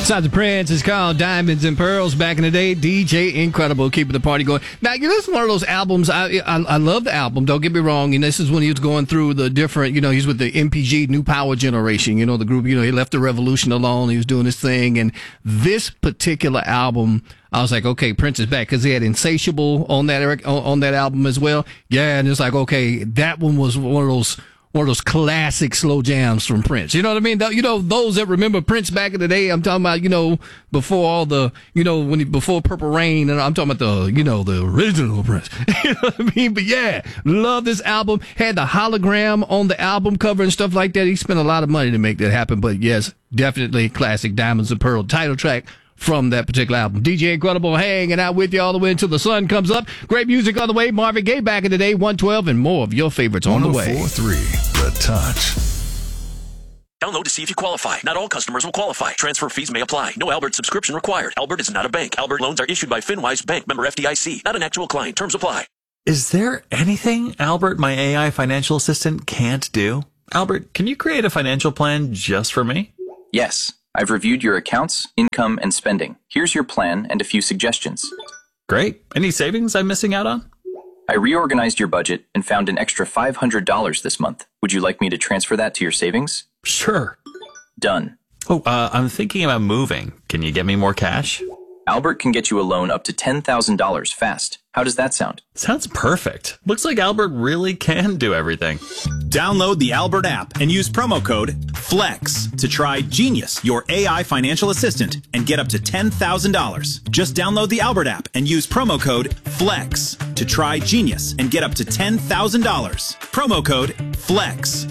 Besides the Prince, it's called Diamonds and Pearls. Back in the day, DJ Incredible, keeping the party going. Now, this is one of those albums. I love the album. Don't get me wrong. And this is when he was going through the different, he's with the MPG, New Power Generation, the group, he left the revolution alone. He was doing his thing. And this particular album, I was like, okay, Prince is back, because he had Insatiable on that album as well. Yeah, and it's like, okay, that one was one of those classic slow jams from Prince. You know what I mean? Those that remember Prince back in the day, I'm talking about, before all the, before Purple Rain, and I'm talking about the original Prince. You know what I mean? But yeah, love this album. Had the hologram on the album cover and stuff like that. He spent a lot of money to make that happen. But yes, definitely classic Diamonds and Pearl title track from that particular album. DJ Incredible hanging out with you all the way until the sun comes up. Great music on the way. Marvin Gaye back in the day, 112, and more of your favorites on the way. 104.3 The Touch. Download to see if you qualify. Not all customers will qualify. Transfer fees may apply. No Albert subscription required. Albert is not a bank. Albert loans are issued by FinWise Bank, member FDIC. Not an actual client. Terms apply. Is there anything Albert, my AI financial assistant, can't do? Albert, can you create a financial plan just for me? Yes. I've reviewed your accounts, income, and spending. Here's your plan and a few suggestions. Great. Any savings I'm missing out on? I reorganized your budget and found an extra $500 this month. Would you like me to transfer that to your savings? Sure. Done. Oh, I'm thinking about moving. Can you get me more cash? Albert can get you a loan up to $10,000 fast. How does that sound? Sounds perfect. Looks like Albert really can do everything. Download the Albert app and use promo code FLEX to try Genius, your AI financial assistant, and get up to $10,000. Just download the Albert app and use promo code FLEX to try Genius and get up to $10,000. Promo code FLEX.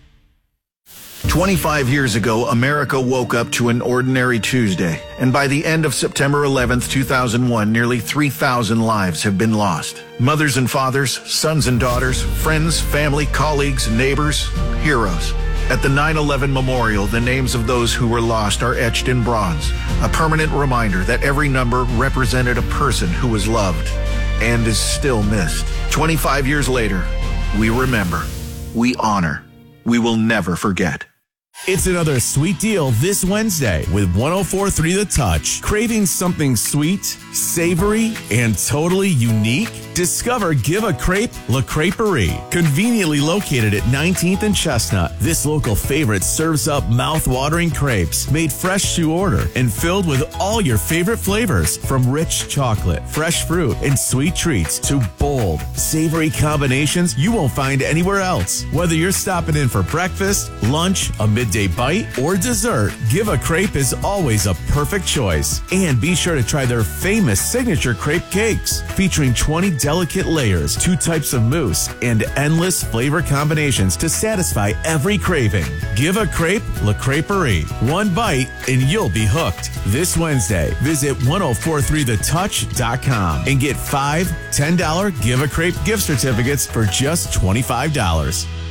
25 years ago, America woke up to an ordinary Tuesday, and by the end of September 11th, 2001, nearly 3,000 lives have been lost. Mothers and fathers, sons and daughters, friends, family, colleagues, neighbors, heroes. At the 9/11 Memorial, the names of those who were lost are etched in bronze, a permanent reminder that every number represented a person who was loved and is still missed. 25 years later, we remember, we honor, we will never forget. It's another sweet deal this Wednesday with 104.3 The Touch. Craving something sweet, savory, and totally unique? Discover Give a Crepe La Creperie. Conveniently located at 19th and Chestnut, this local favorite serves up mouth-watering crepes made fresh to order and filled with all your favorite flavors, from rich chocolate, fresh fruit, and sweet treats to bold, savory combinations you won't find anywhere else. Whether you're stopping in for breakfast, lunch, a midday bite, or dessert, Give a Crepe is always a perfect choice. And be sure to try their famous signature crepe cakes, featuring 20 delicate layers, 2 types of mousse, and endless flavor combinations to satisfy every craving. Give a Crepe La Creperie. One bite and you'll be hooked. This Wednesday, visit 1043thetouch.com and get 5 $10 Give a Crepe gift certificates for just $25.